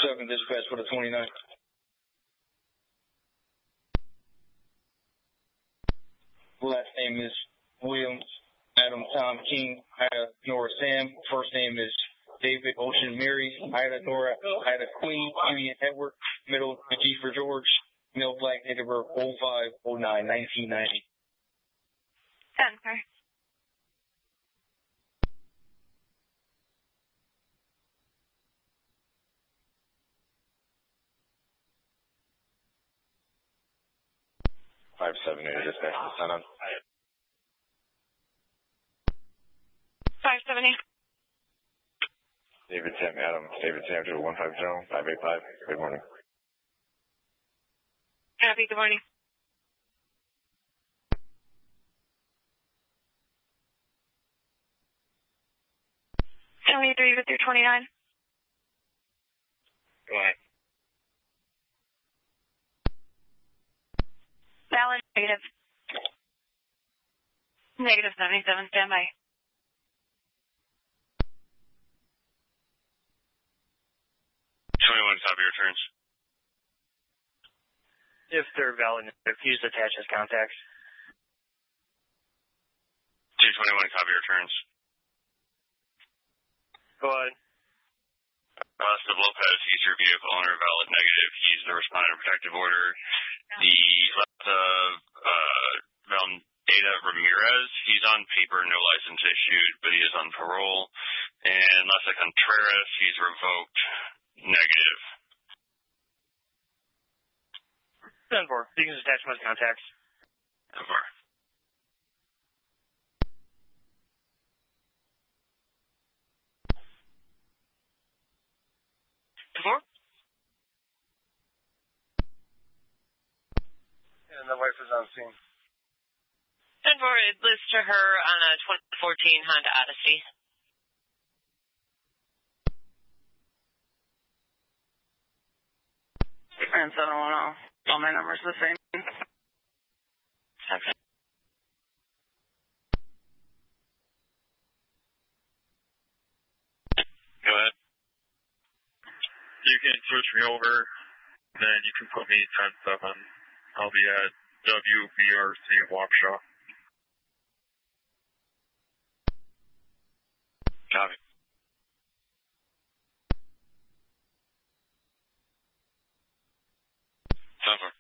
7 dispatch for the 29. Last name is Williams, Adam Tom King, Ida Nora Sam. First name is David Ocean Mary, Ida Nora, Ida Queen, Indian Edward, middle G for George, male black, date of birth 05/09/1990. 10, sir. Five 7 dispatch to Sun on. 570. David Sam to 150 585. Good morning. Copy, good morning. County 3 with your 29. Go ahead. Valid negative. Negative 77, standby. Copy returns. If they're valid, please attach as contacts. 221, copy returns. Go ahead. Steve Lopez, he's your vehicle owner, valid negative. He's the respondent of protective order. The Valdeta Ramirez, he's on paper, no license issued, but he is on parole. And Lessa Contreras, he's revoked, negative. 10-4. You can attach my contacts. 10-4. And the wife is on scene. 10-4, it lists to her on a 2014 Honda Odyssey. And 710. All my numbers the same. Okay. Go ahead. You can switch me over, then you can put me 10-7. I'll be at WVRC Waukesha. Copy. Over.